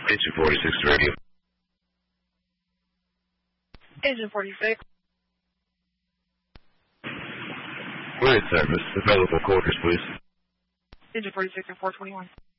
Agent 46 radio. Agent 46. We're in service. Available quarters, please. Agent 46 and 421.